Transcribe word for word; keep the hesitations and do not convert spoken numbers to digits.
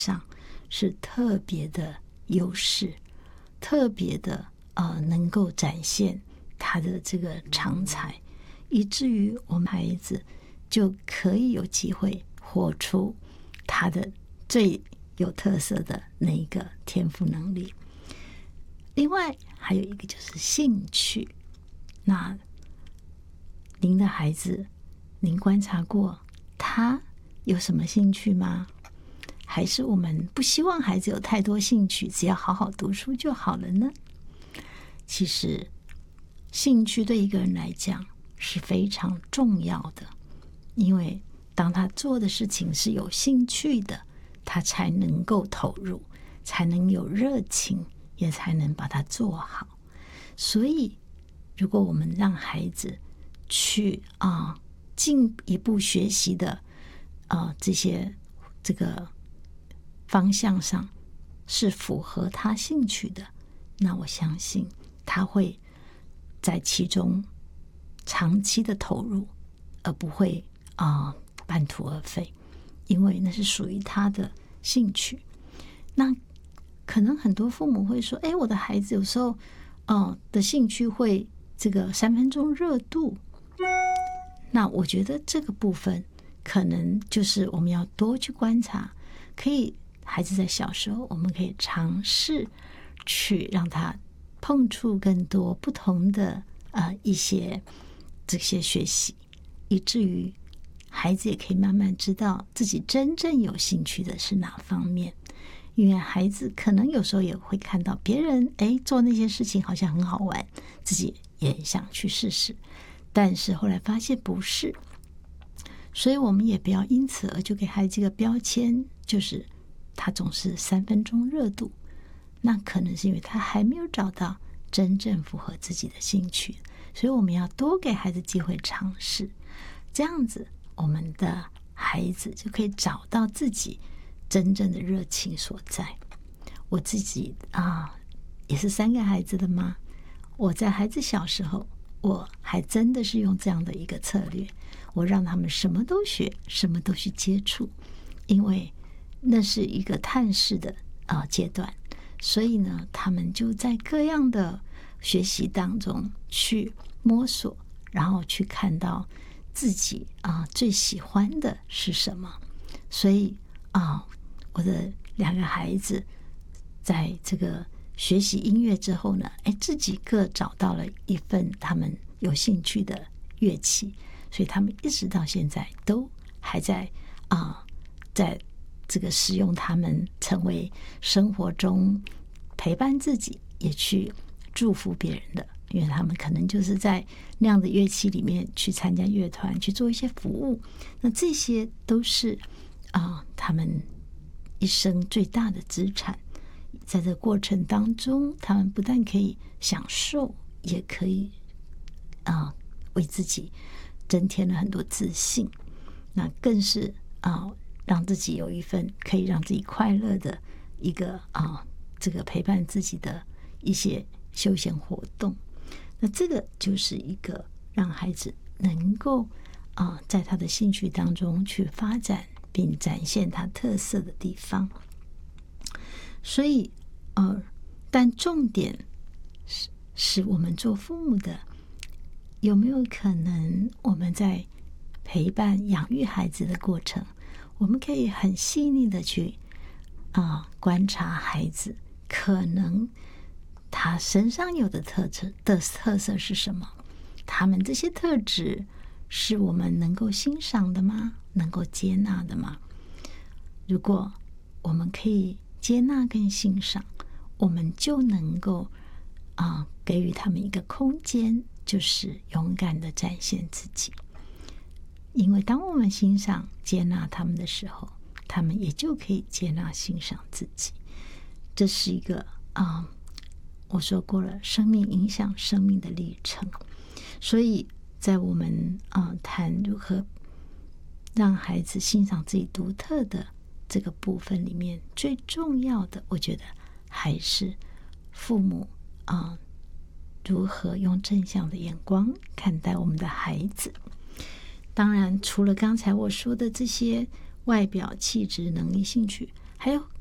上是特别的优势，特别的呃能够展现他的这个长才，以至于我们孩子就可以有机会活出他的最有特色的那一个天赋能力。另外还有一个就是兴趣，那您的孩子，您观察过他有什么兴趣吗？还是我们不希望孩子有太多兴趣，只要好好读书就好了呢？其实兴趣对一个人来讲是非常重要的，因为当他做的事情是有兴趣的，他才能够投入，才能有热情，也才能把它做好。所以如果我们让孩子去啊进一步学习的啊这些这个方向上是符合他兴趣的，那我相信他会在其中长期的投入，而不会啊半途而废，因为那是属于他的兴趣。那可能很多父母会说，哎，我的孩子有时候呃的兴趣会这个三分钟热度。那我觉得这个部分可能就是我们要多去观察，可以孩子在小时候我们可以尝试去让他碰触更多不同的呃一些这些学习，以至于孩子也可以慢慢知道自己真正有兴趣的是哪方面。因为孩子可能有时候也会看到别人哎做那些事情好像很好玩，自己也想去试试，但是后来发现不是。所以我们也不要因此而就给孩子这个标签，就是他总是三分钟热度，那可能是因为他还没有找到真正符合自己的兴趣。所以我们要多给孩子机会尝试，这样子我们的孩子就可以找到自己真正的热情所在。我自己啊，也是三个孩子的妈，我在孩子小时候，我还真的是用这样的一个策略，我让他们什么都学，什么都去接触，因为那是一个探视的啊阶段，所以呢，他们就在各样的学习当中去摸索，然后去看到自己啊最喜欢的是什么。所以啊，我的两个孩子在这个学习音乐之后呢，哎，自己各找到了一份他们有兴趣的乐器，所以他们一直到现在都还在啊，在这个使用他们，成为生活中陪伴自己，也去祝福别人的。因为他们可能就是在那样的乐器里面去参加乐团，去做一些服务，那这些都是啊，他们一生最大的资产。在这个过程当中，他们不但可以享受，也可以啊为自己增添了很多自信，那更是啊让自己有一份可以让自己快乐的一个啊这个陪伴自己的一些休闲活动。那这个就是一个让孩子能够啊在他的兴趣当中去发展并展现他特色的地方。所以呃但重点是是我们做父母的，有没有可能我们在陪伴养育孩子的过程，我们可以很细腻的去啊观察孩子可能他身上有的特质的特色是什么？他们这些特质是我们能够欣赏的吗？能够接纳的吗？如果我们可以接纳跟欣赏，我们就能够啊给予他们一个空间，就是勇敢的展现自己。因为当我们欣赏接纳他们的时候，他们也就可以接纳欣赏自己。这是一个啊我说过了，生命影响生命的历程。所以在我们啊谈如何让孩子欣赏自己独特的这个部分里面，最重要的我觉得还是父母啊如何用正向的眼光看待我们的孩子。当然除了刚才我说的这些外表、气质、能力、兴趣， 还有